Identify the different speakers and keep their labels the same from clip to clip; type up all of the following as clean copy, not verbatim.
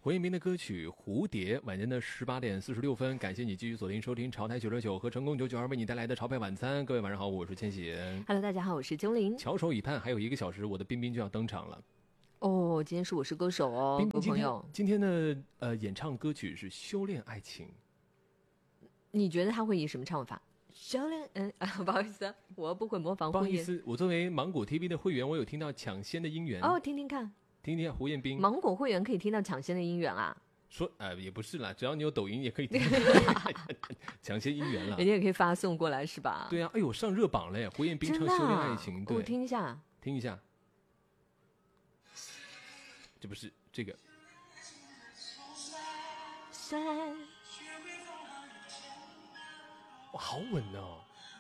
Speaker 1: 胡彦斌的歌曲《蝴蝶》，晚间的18:46，感谢你继续锁定收听潮台969和成功992为你带来的潮派晚餐。各位晚上好，我是千玺。
Speaker 2: Hello， 大家好，我是精灵。
Speaker 1: 翘首以盼，还有1个小时，我的彬彬就要登场了。
Speaker 2: 哦，今天是我是歌手哦，
Speaker 1: 彬彬
Speaker 2: 各位朋友。
Speaker 1: 今天的演唱歌曲是《修炼爱情》。
Speaker 2: 你觉得他会以什么唱法？修炼不好意思，我不会模仿。
Speaker 1: 不好意思，我作为芒果 TV 的会员，我有听到抢先的音源
Speaker 2: 哦，听听看。
Speaker 1: 听听胡彦斌，
Speaker 2: 芒果会员可以听到抢先的音源啊？
Speaker 1: 说也不是啦，只要你有抖音也可以听抢先音源了，
Speaker 2: 人家也可以发送过来是吧？
Speaker 1: 对啊，哎呦上热榜了，胡彦斌唱《修炼爱情》，对，
Speaker 2: 我听一下，
Speaker 1: 听一下，这不是这个。哇，好稳哦！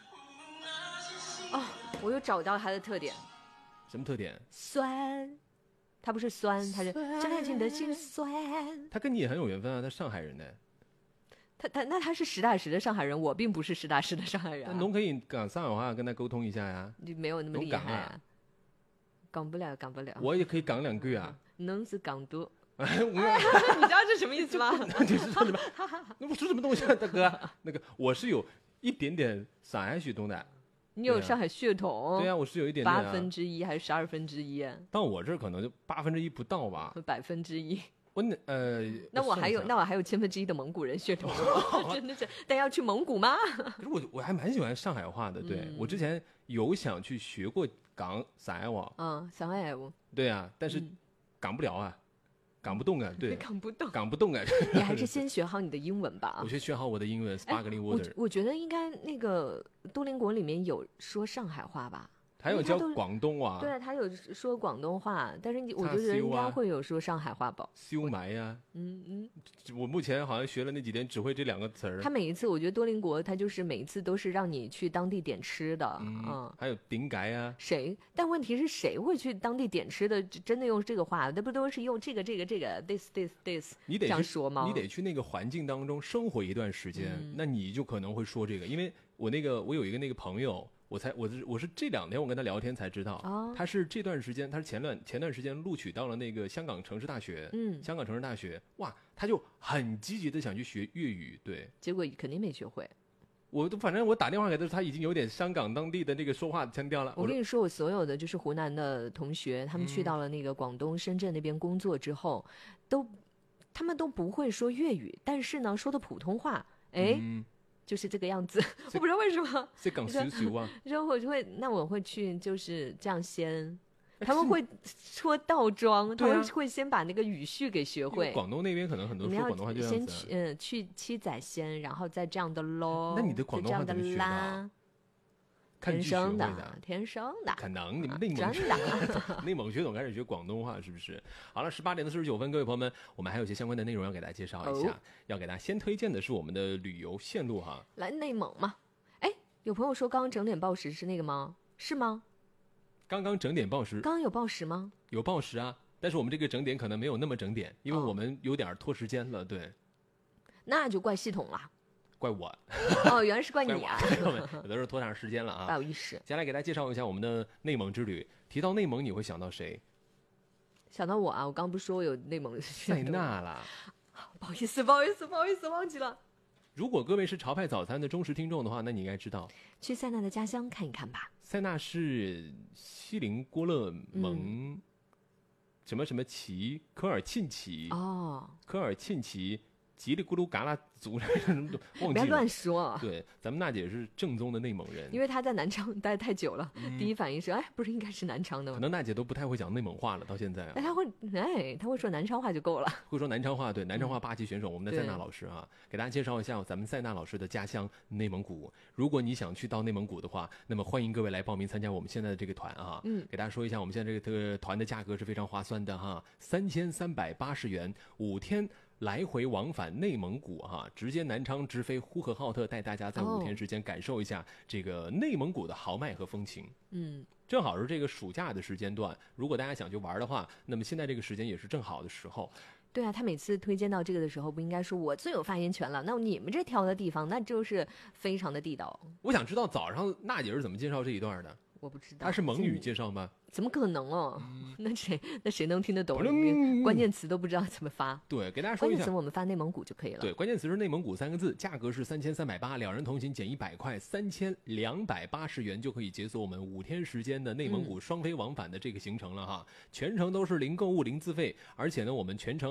Speaker 2: 哦，我又找到它的特点。
Speaker 1: 什么特点？
Speaker 2: 酸。他不是酸，他是真爱情的心酸。
Speaker 1: 他跟你也很有缘分啊，他上海人呢。
Speaker 2: 那他是实打实的上海人，我并不是实打实的上海人、啊。
Speaker 1: 那侬可以讲上海话跟他沟通一下呀。
Speaker 2: 你没有那么厉害、啊，讲不了，讲不了。
Speaker 1: 我也可以讲2句啊。
Speaker 2: 侬是港都。
Speaker 1: 你
Speaker 2: 知道这什么意思吗？
Speaker 1: 你是说什么？那我说什么东西啊，大哥？那个我是有一点点上海血统的。
Speaker 2: 你有上海血统？
Speaker 1: 对啊，我是有一点点、啊。
Speaker 2: 1/8还是1/12？
Speaker 1: 到我这儿可能就1/8不到吧。
Speaker 2: 1%。
Speaker 1: 我
Speaker 2: 那我还有1/1000的蒙古人血统，真的是。但要去蒙古吗？
Speaker 1: 可是我还蛮喜欢上海话的，对、我之前有想去学过讲上海话。
Speaker 2: 上海话。
Speaker 1: 对啊，但是讲不了啊。讲不动啊，对，
Speaker 2: 讲不动
Speaker 1: 啊。
Speaker 2: 你还是先学好你的英文吧。
Speaker 1: 我先学好我的英文 ，sparkling water。
Speaker 2: 我觉得应该那个多邻国里面有说上海话吧。
Speaker 1: 还有教广东话。
Speaker 2: 对，他有说广东话，但是我觉得应该会有说上海话吧。
Speaker 1: 烧麦呀，我目前好像学了那几天，只会这2个词儿。
Speaker 2: 他每一次，我觉得多邻国他就是每一次都是让你去当地点吃的，
Speaker 1: 还有顶改啊。
Speaker 2: 谁？但问题是谁会去当地点吃的？真的用这个话？那不都是用这个 this
Speaker 1: 你得
Speaker 2: 这样说吗？
Speaker 1: 你得去那个环境当中生活一段时间，那你就可能会说这个。因为我有一个那个朋友。我是这2天我跟他聊天才知道，他是这段时间，他是前段时间录取到了那个香港城市大学，香港城市大学，哇，他就很积极的想去学粤语，对，
Speaker 2: 结果肯定没学会。
Speaker 1: 反正我打电话给他，他已经有点香港当地的那个说话腔调了。
Speaker 2: 我跟你说，我所有的就是湖南的同学，他们去到了那个广东、深圳那边工作之后，他们都不会说粤语，但是呢，说的普通话，就是这个样子，我不知道为什么。
Speaker 1: 是讲少少啊。
Speaker 2: 说我会去就是这样先，他们会说倒装，他们会先把那个语序给学会。
Speaker 1: 广东那边可能很多说广东话就这样子。
Speaker 2: 先去七仔先，然后再这样的咯。
Speaker 1: 那你的广东话怎么学的？
Speaker 2: 天生的，天生的。
Speaker 1: 可能你们内蒙内蒙血统开始学广东话是不是？好了，18:49，各位朋友们，我们还有些相关的内容要给大家介绍一下。要给大家先推荐的是我们的旅游线路哈。
Speaker 2: 来内蒙嘛？有朋友说刚刚整点报时是那个吗？是吗？
Speaker 1: 刚刚整点报时。
Speaker 2: 刚刚有报时吗？
Speaker 1: 有报时啊，但是我们这个整点可能没有那么整点，因为我们有点拖时间了，对。
Speaker 2: 那就怪系统了。
Speaker 1: 怪我。
Speaker 2: 原来是怪你啊。
Speaker 1: 有的时候拖长时间了啊。
Speaker 2: 不好意思。
Speaker 1: 接下来给大家介绍一下我们的内蒙之旅。提到内蒙你会想到谁？
Speaker 2: 想到我啊，我刚不是说我有内蒙的
Speaker 1: 塞纳啦。
Speaker 2: 不好意思，忘记了。
Speaker 1: 如果各位是潮派早餐的忠实听众的话，那你应该知道，
Speaker 2: 去塞纳的家乡看一看吧。
Speaker 1: 塞纳是锡林郭勒盟什么旗科尔沁旗科尔沁旗叽里咕噜嘎啦族人忘记了，
Speaker 2: 别乱说。
Speaker 1: 对，咱们娜姐是正宗的内蒙人，
Speaker 2: 因为她在南昌待太久了，第一反应是，不是应该是南昌的吗？
Speaker 1: 可能娜姐都不太会讲内蒙话了，到现在啊。
Speaker 2: 她会说南昌话就够了。
Speaker 1: 会说南昌话，对，南昌话8级选手，我们的塞纳老师啊，给大家介绍一下咱们塞纳老师的家乡内蒙古。如果你想去到内蒙古的话，那么欢迎各位来报名参加我们现在的这个团啊。给大家说一下，我们现在这个团的价格是非常划算的哈，3380元，5天。来回往返内蒙古哈，直接南昌直飞呼和浩特，带大家在5天时间感受一下这个内蒙古的豪迈和风情。正好是这个暑假的时间段，如果大家想去玩的话，那么现在这个时间也是正好的时候。
Speaker 2: 对啊，他每次推荐到这个的时候，不应该说我最有发言权了？那你们这挑的地方，那就是非常的地道。
Speaker 1: 我想知道早上娜姐是怎么介绍这一段的。
Speaker 2: 我不知道。
Speaker 1: 它是蒙语介绍吗？
Speaker 2: 怎么可能哦？那谁能听得懂？关键词都不知道怎么发。
Speaker 1: 对，给大家说一下，
Speaker 2: 关键词我们发内蒙古就可以了。
Speaker 1: 对，关键词是内蒙古3个字，价格是3380，两人同行减100块，3280元就可以解锁我们5天时间的内蒙古双飞往返的这个行程了哈。全程都是零购物零自费，而且呢，我们全程